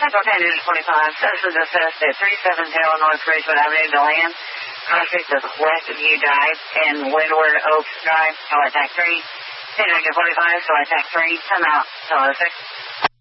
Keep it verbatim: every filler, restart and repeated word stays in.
Central ten twenty-five, citizen assessed at three seventy North Ridgewood Avenue, DeLand. Crossing to the west of U Drive and Windward Oaks Drive. So I attack three. ten twenty-five, so I attack three. I'm out. So six.